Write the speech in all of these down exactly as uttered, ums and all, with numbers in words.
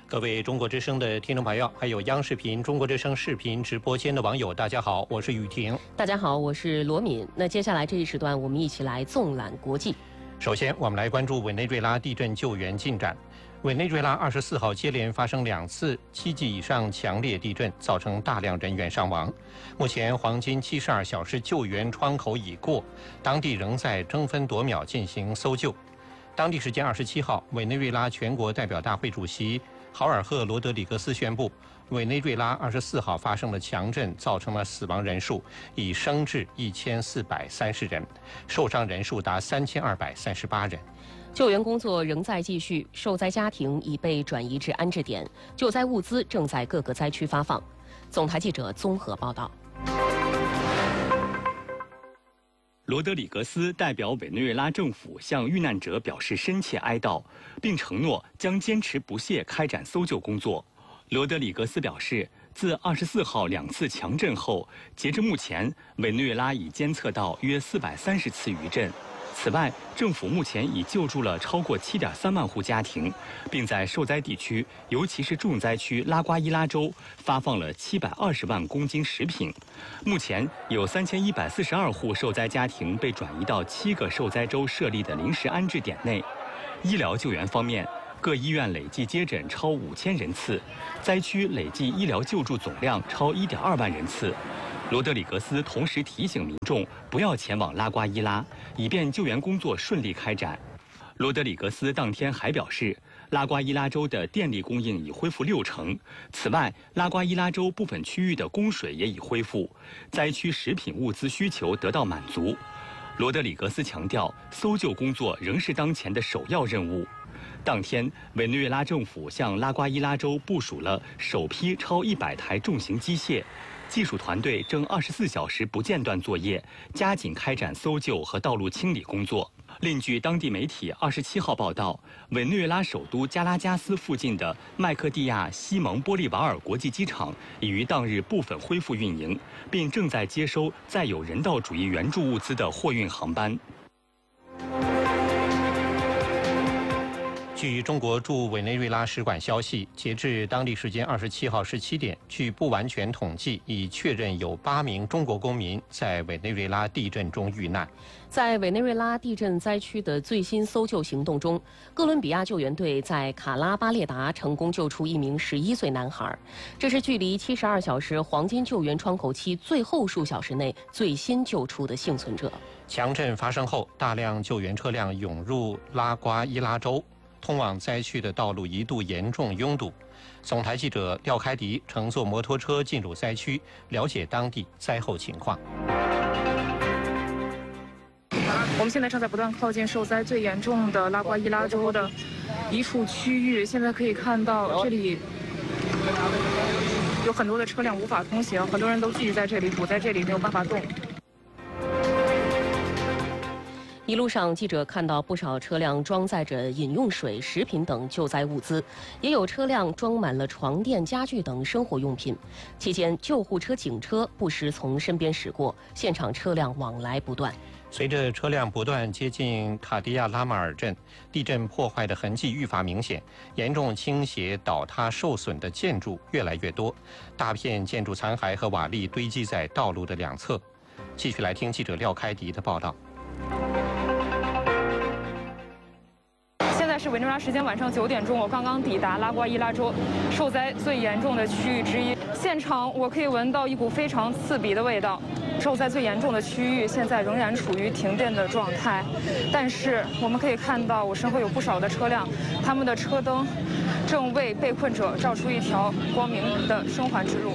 各位中国之声的听众朋友，还有央视频中国之声视频直播间的网友，大家好，我是雨婷。 大家好，我是罗敏。那接下来这一时段，我们一起来纵览国际。 首先，我们来关注委内瑞拉地震救援进展。委内瑞拉二十四号接连发生两次七级以上强烈地震，造成大量人员伤亡。目前黄金七十二小时救援窗口已过，当地仍在争分夺秒进行搜救。当地时间二十七号，委内瑞拉全国代表大会主席豪尔赫·罗德里格斯宣布，委内瑞拉二十四号发生的强震造成了死亡人数已升至一千四百三十人，受伤人数达三千二百三十八人。 救援工作仍在继续，受灾家庭已被转移至安置点，救灾物资正在各个灾区发放。总台记者综合报道。 罗德里格斯代表委内瑞拉政府向遇难者表示深切哀悼，并承诺将坚持不懈开展搜救工作。罗德里格斯表示，自二十四号两次强震后，截至目前，委内瑞拉已监测到约四百三十次余震。此外，政府目前已救助了超过七点三万户家庭，并在受灾地区，尤其是重灾区拉瓜伊拉州，发放了七百二十万公斤食品。目前有三千一百四十二户受灾家庭被转移到七个受灾州设立的临时安置点内。医疗救援方面，各医院累计接诊超五千人次，灾区累计医疗救助总量超一点二万人次。罗德里格斯同时提醒民众不要前往拉瓜伊拉，以便救援工作顺利开展。罗德里格斯当天还表示，拉瓜伊拉州的电力供应已恢复六成。此外，拉瓜伊拉州部分区域的供水也已恢复，灾区食品物资需求得到满足。罗德里格斯强调，搜救工作仍是当前的首要任务。当天，委内瑞拉政府向拉瓜伊拉州部署了首批超一百台重型机械。技术团队正二十四小时不间断作业，加紧开展搜救和道路清理工作。另据当地媒体二十七号报道，委内瑞拉首都加拉加斯附近的麦克蒂亚西蒙波利瓦尔国际机场已于当日部分恢复运营，并正在接收载有人道主义援助物资的货运航班。 据中国驻委内瑞拉使馆消息，截至当地时间二十七号十七点，据不完全统计，已确认有八名中国公民在委内瑞拉地震中遇难。 在委内瑞拉地震灾区的最新搜救行动中，哥伦比亚救援队在卡拉巴列达成功救出一名十一岁男孩，这是距离七十二小时黄金救援窗口期最后数小时内最新救出的幸存者。 强震发生后，大量救援车辆涌入拉瓜伊拉州。通往灾区的道路一度严重拥堵，总台记者廖开迪乘坐摩托车进入灾区，了解当地灾后情况。 我们现在正在不断靠近受灾最严重的拉瓜伊拉州的一处区域，现在可以看到这里有很多的车辆无法通行，很多人都聚集在这里，堵在这里，没有办法动。 一路上，记者看到不少车辆装载着饮用水、食品等救灾物资，也有车辆装满了床垫、家具等生活用品。期间，救护车、警车不时从身边驶过，现场车辆往来不断。 随着车辆不断接近塔迪亚拉马尔镇，地震破坏的痕迹愈发明显，严重倾斜、倒塌、受损的建筑越来越多，大片建筑残骸和瓦砾堆积在道路的两侧。继续来听记者廖开迪的报道。 现在是委内瑞拉时间晚上九点钟，我刚刚抵达拉瓜伊拉州受灾最严重的区域之一。现场我可以闻到一股非常刺鼻的味道。受灾最严重的区域现在仍然处于停电的状态，但是我们可以看到我身后有不少的车辆，他们的车灯正为被困者照出一条光明的生还之路。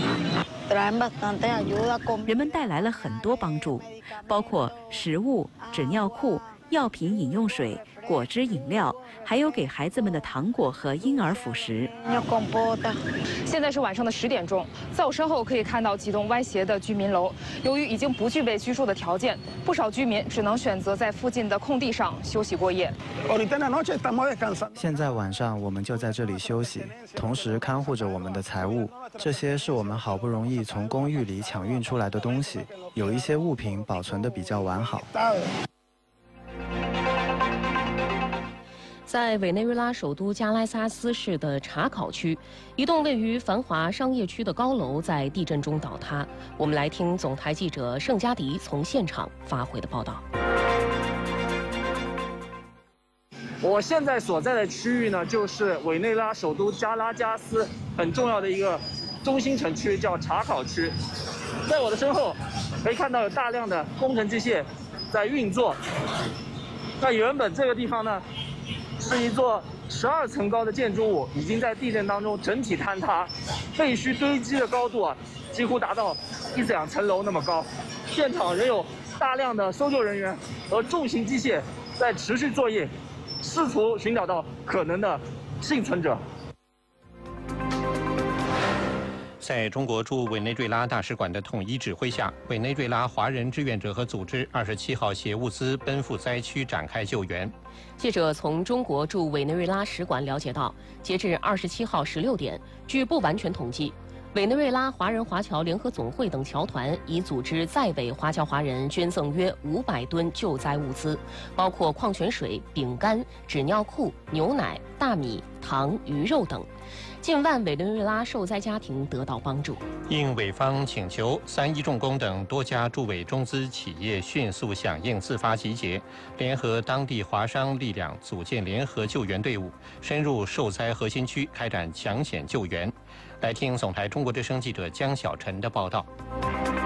人们带来了很多帮助，包括食物、纸尿裤、药品、饮用水、果汁饮料，还有给孩子们的糖果和婴儿辅食。 现在是晚上的十点钟，在我身后可以看到几栋歪斜的居民楼。由于已经不具备居住的条件，不少居民只能选择在附近的空地上休息过夜。 现在晚上我们就在这里休息，同时看护着我们的财物。这些是我们好不容易从公寓里抢运出来的东西，有一些物品保存得比较完好。 在委内瑞拉首都加拉萨斯市的查考区，一栋位于繁华商业区的高楼在地震中倒塌。我们来听总台记者盛佳迪从现场发回的报道。 我现在所在的区域呢，就是委内瑞拉首都加拉加斯很重要的一个中心城区，叫查考区。在我的身后，可以看到有大量的工程机械在运作。那原本这个地方呢，是一座十二层高的建筑物，已经在地震当中整体坍塌，废墟堆积的高度啊，几乎达到一两层楼那么高。现场仍有大量的搜救人员和重型机械在持续作业，试图寻找到可能的幸存者。 在中国驻委内瑞拉大使馆的统一指挥下，委内瑞拉华人志愿者和组织二十七号携物资奔赴灾区展开救援。 记者从中国驻委内瑞拉使馆了解到，截至二十七号十六点，据不完全统计，委内瑞拉华人华侨联合总会等侨团已组织在委华侨华人捐赠约五百吨救灾物资，包括矿泉水、饼干、纸尿裤、牛奶、大米、糖、鱼肉等。近万委内瑞拉受灾家庭得到帮助。 应委方请求，三一重工等多家驻委中资企业迅速响应自发集结，联合当地华商力量组建联合救援队伍，深入受灾核心区开展抢险救援。来听总台中国之声记者江小晨的报道。